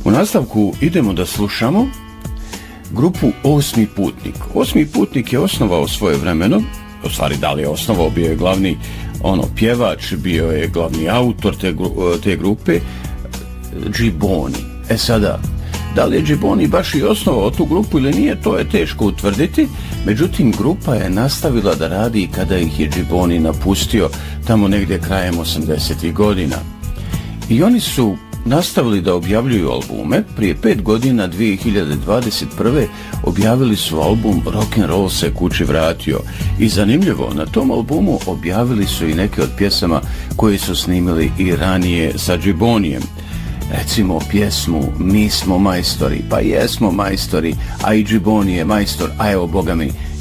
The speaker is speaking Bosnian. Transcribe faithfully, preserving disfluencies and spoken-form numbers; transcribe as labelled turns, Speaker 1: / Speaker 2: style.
Speaker 1: U nastavku idemo da slušamo grupu Osmi putnik. Osmi putnik je osnovao svoje vremeno, u stvari da li je osnovao, bio je glavni ono pjevač, bio je glavni autor te, te grupe, Gibboni. E sada, da li je Gibboni baš i osnovao tu grupu ili nije, to je teško utvrditi, međutim grupa je nastavila da radi kada ih je Gibboni napustio tamo negdje krajem osamdesetih godina. I oni su nastavili da objavljuju albume. Prije pet godina, dvije hiljade dvadeset prve objavili su album Rock'n'Roll se kući vratio. I zanimljivo, na tom albumu objavili su i neke od pjesama koje su snimili i ranije sa Gibbonijem. Recimo pjesmu Mi smo majstori, pa jesmo majstori, a i Gibboni je majstor, a evo boga mi